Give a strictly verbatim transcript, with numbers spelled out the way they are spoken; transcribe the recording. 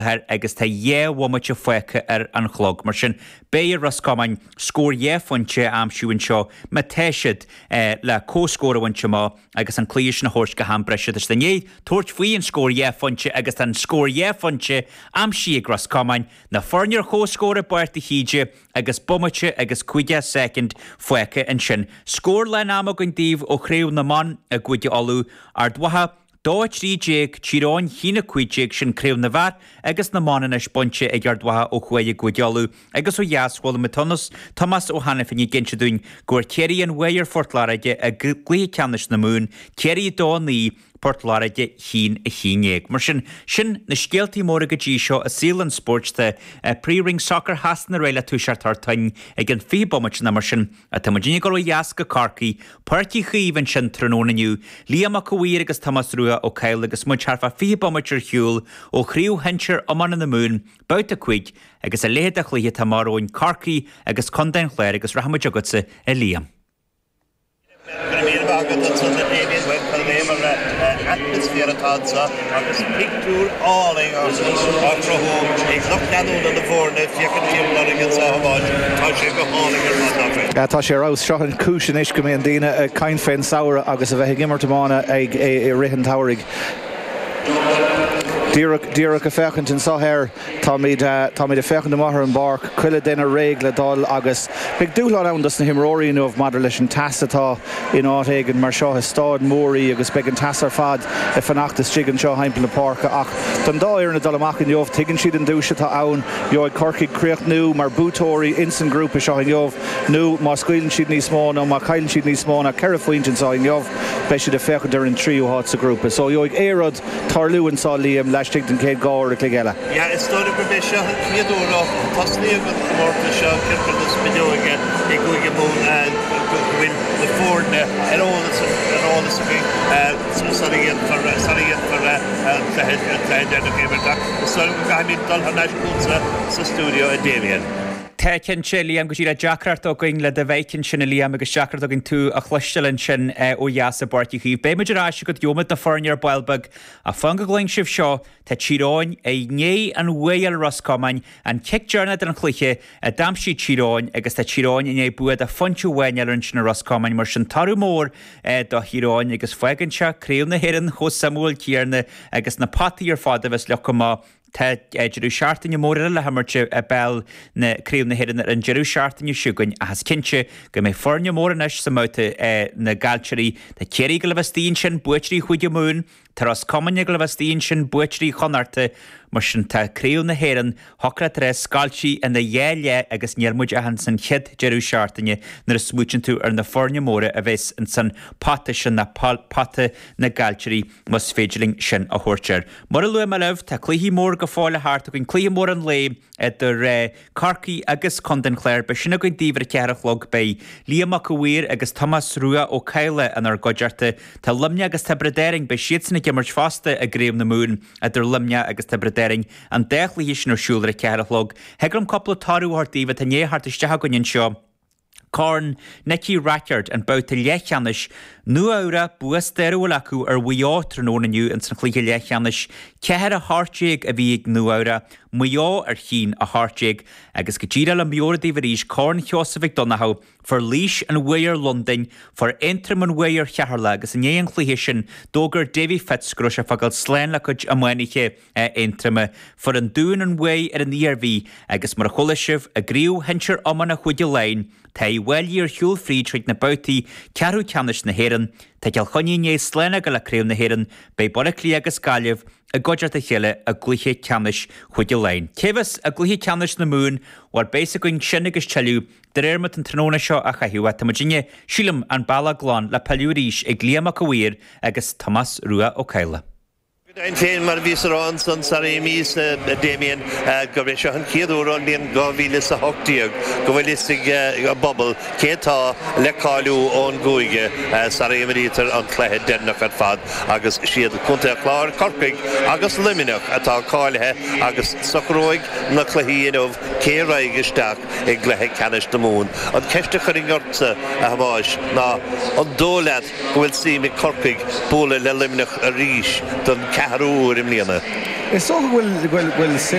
her agus tá dhé-bhomate foice ar an chlog. Mar sin bé Roscommon scór dhé-fonte amsúin seo me téisiid le cóscórahainte má agus an clíis na hors go hambreisiid is dané tuairt faoin scór dhé-fonte agus an scór dhé-fonte amsí ag Roscommon na forneir cóscóra buirta híide agus bomate agus cuide second foice an sin. Scór le náma gon díomh ó chréú na man a gcuide olú ar dwatha Dóit rí Jake Chiron hína cuiideag sin créw na bhar agus na mána sponte ag ardwatha ó chuige gúideolú agus ó jaasháil me Thomas Thomas ó Hannafin ginse dún gur céirí an weir fortláraide a glí ceannis na mún céirí dó ní Portláraide hín a hínéag. Mar sin sin na scéaltaí móra go dtí seo a Sealand Sports de pre-ring soccer has na réile túisiart tartain ag an fíbomat na mar sin a tamidíine go jaasca carcaí páirtí chuomhann sin trónaniu Liam a Cuír agus Thomas Rua ó Cail agus mu tearfa fíbomatir hiúil ó chríú hentir amman na mún bauta cuig agus a léad a chluthe tamáróin carcaí agus condain chléir agus rahamid agatsa a Liam. Atmosphere atá agus pictúr áling ar trothú ag lochnaú na bhórna fiacan tíomla agus áháid tá sé go háling ar mátáfé. Tá sé rás seo an cúsin is go mbeon daoine a cain féin saoire agus a bheith gimartamána ag i rihan táirigh. Díreach a fechant in Sáthir tá míad a fechant amachar an barc chuile déna réig le dal agus beag dúlá andas na himróí nuamh madidir leis an tasatá in áit an mar seo stád mórí agus beag an tasar fad i fanachtas sigan seo haimpla na parca ach don dáir na dal amach in jobh tuigann siad an dúise tá ann joid corcaigh críocht nu mar bútóirí instant grúpa seo in jobh nu má scuilann siad níos mó nó má cailann siad níos mó na ceir faointin sá in jobh be siad a fechant ar an tríú háit sa grúpa so joid éad tarlúin sá Liam leistigh den céad gáir a cléile. Ja, is tóir go bheith seo an chéadúra tasníomh an mórta seo circa na spinóige i gúige mún bhfuil na fórne ar ólas a bhí saríon for chléid ar na chéimeach. Is tóir go gaimín dul an eiscúlsa sa stúdio a Damien. Tecinn sé Liam go síra Jackart ó going le de bheicinn sin a Liam agus Jackart ó going tú a chluistelann sin ó jaasa bortí chuomh. Bé meidir áise go diomad na forneir bailbag a fan go gling sibh seo tá tíráin é né an bhfuil Roscommon an cickjarna an chluiche a damsí tíráin agus tá tíráin in é buad a fontú bhainealann sin na Roscommon mar sin tarú mór do tíráin agus foigann se créom na héireann chus Samuel Ciarna agus na pataí ar fád a bheits lecha Tá Jerú seaartainne móra le hamarte a bell na críom na héireann an Jerú seaartainne siúgain a has cinse go mé forne móranis sa máta na galteirí na céirí go le bheitstíonn sin buitrí chuide mún Tá Roscommon go le bheitstíonn sin buitrí chonarta mar sin tá críom na héireann thocra tre scaltí in na dhéile agus nearmúid a han san chiad Jerú seaartainne nar a smútin tú ar na forne móra a bheits an san pata sin na pata na galteirí mas féidirling sin a thuirtear. Mar a lu me leh tá cluichí mór go fáile háart a gon clí mór an lé idir carcaí agus condan chléir be sinna gon díomhar cearach log bé Liam a Cuír agus Thomas Rua ó Caile an ar godearta tá lumne agus tebredéring be siad sanna gimmart fásta a gréim na mún idir lumne agus tebredéring an déchlaí sin ar siúlar a cearach log. Hegram coppla tarú hartíomh tá néhart isteach goinn seo. Corn Nicky Rackard an bouta lechanis nu ára buas deirúil acu ar bhuiá trónaniu an san chlíige lechanis ceir a háirteag a bhí nu ára muá ar chin a háirteag agus go tíra le mjóradí bharís Corn Theosaphic Donahoe for líis an bhuiir London for intrim an bhuiir chearla agus an éon chlíhe sin dógur Davy Fitzgerald a fagal sléin le chuid a muaniche intrime for an dún an bhui ar an íarhí agus mar a cholasibh a gríú hentir amman a chuide lein Tá bhfuil ar hiúil frí tríd na boutaí cearú ceannis na héireann tá ceall choníné sléine go le créim na héireann be bola clí agus scáileh a godeart a chéile a gluthe ceannis chuide lein. Céhas a gluthe ceannis na mún war bésacuin sin agus teú de réirmat an tróna seo a chahiú a tamidine sílam an balla glán le peúríis ag Liam a Cuír agus Thomas Rua ó Caile. Ein féin mar vís rán san sarémís Damien go bhfuil seo an chéadúra líon go bhíle sa hochtíag go bhfuil istig a bobbal cétá le cáilú ón gúige sarémarítar an chléthe dennach ar fad agus siad chunta a chlár corcaig agus liminach atá cáilethe agus socróig na chluíonmh céraig isteach ag glethe canis na mún. An ceiste churing orta a hamáis ná an dólead go bhfuil sí mi corcaig bóla le liminach a ríis don Caharúr im líana. Is so bhfuil bhfuil